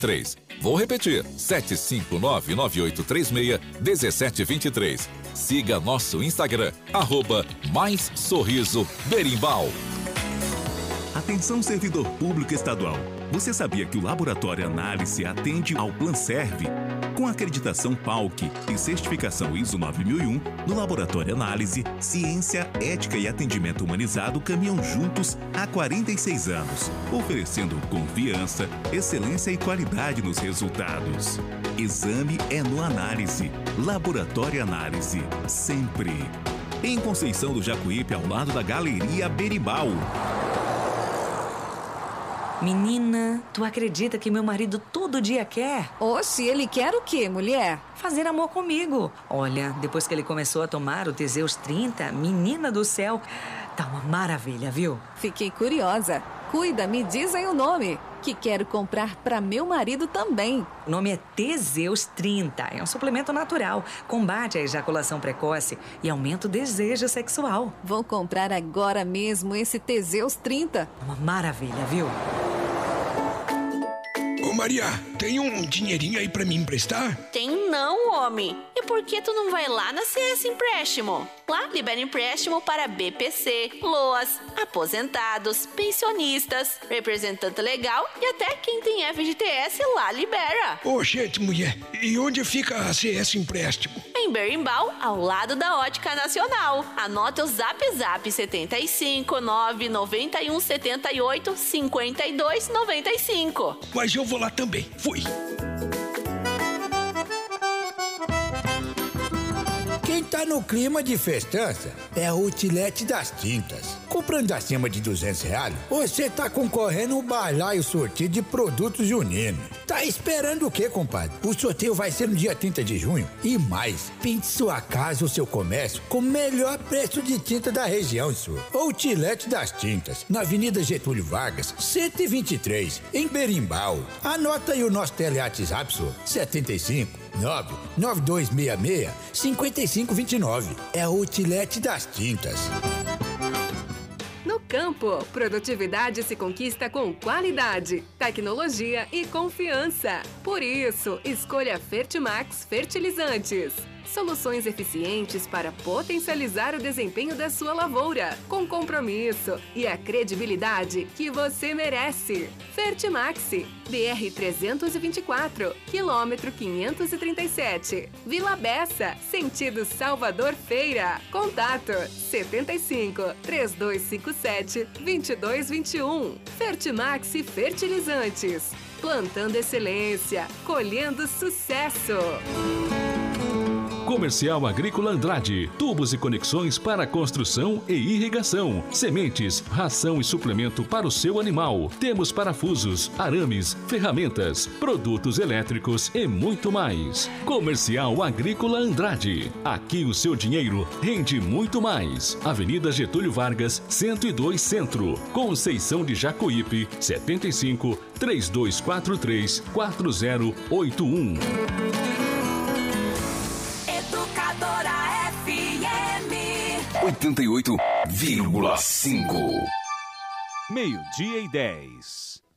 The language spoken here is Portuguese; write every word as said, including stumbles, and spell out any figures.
três. Vou repetir, sete cinco nove, nove oito três seis, um sete dois três. Siga nosso Instagram, arroba Mais Sorriso Berimbau. Atenção, servidor público estadual. Você sabia que o Laboratório Análise atende ao Planserve? Com acreditação P A U C e certificação ISO nove mil e um, no Laboratório Análise, ciência, ética e atendimento humanizado caminham juntos há quarenta e seis anos, oferecendo confiança, excelência e qualidade nos resultados. Exame é no Análise. Laboratório Análise, sempre. Em Conceição do Jacuípe, ao lado da Galeria Berimbau. Menina, tu acredita que meu marido todo dia quer? Oxe, ele quer o quê, mulher? Fazer amor comigo. Olha, depois que ele começou a tomar o Teseus trinta, menina do céu, tá uma maravilha, viu? Fiquei curiosa. Cuida, me diz aí o nome, que quero comprar para meu marido também. O nome é Teseus trinta. É um suplemento natural. Combate a ejaculação precoce e aumenta o desejo sexual. Vou comprar agora mesmo esse Teseus trinta. Uma maravilha, viu? Ô Maria, tem um dinheirinho aí pra me emprestar? Tem não, homem. E por que tu não vai lá na C S Empréstimo? Lá libera empréstimo para B P C, L O As, aposentados, pensionistas, representante legal e até quem tem F G T S lá libera. Ô, gente, mulher, e onde fica a C S Empréstimo? Em Berimbau, ao lado da Ótica Nacional. Anota o zap zap setenta e cinco, nove noventa e um, setenta e oito, cinquenta e dois, noventa e cinco. Mas eu vou lá também. Fui. Quem tá no clima de festança é a Outlet das Tintas. Comprando acima de duzentos reais, você tá concorrendo um balaio sorteio de produtos juninos. Tá esperando o quê, compadre? O sorteio vai ser no dia trinta de junho. E mais, pinte sua casa ou seu comércio com o melhor preço de tinta da região, senhor. Outlet das Tintas, na Avenida Getúlio Vargas, cento e vinte e três, em Berimbau. Anota aí o nosso tele-WhatsApp, senhor. setenta e cinco, nove nove dois seis seis, cinco cinco dois nove. É a Outlet das Tintas. No campo, produtividade se conquista com qualidade, tecnologia e confiança. Por isso, escolha Fertimax Fertilizantes. Soluções eficientes para potencializar o desempenho da sua lavoura, com compromisso e a credibilidade que você merece. Fertimax, B R trezentos e vinte e quatro, quilômetro quinhentos e trinta e sete, Vila Bessa, sentido Salvador Feira. Contato setenta e cinco, três dois cinco sete, dois dois dois um. Fertimax Fertilizantes. Plantando excelência, colhendo sucesso. Comercial Agrícola Andrade, tubos e conexões para construção e irrigação, sementes, ração e suplemento para o seu animal. Temos parafusos, arames, ferramentas, produtos elétricos e muito mais. Comercial Agrícola Andrade, aqui o seu dinheiro rende muito mais. Avenida Getúlio Vargas, cento e dois Centro, Conceição de Jacuípe, setenta e cinco, três dois quatro três, quatro zero oito um. oitenta e oito vírgula cinco. Meio-dia e dez.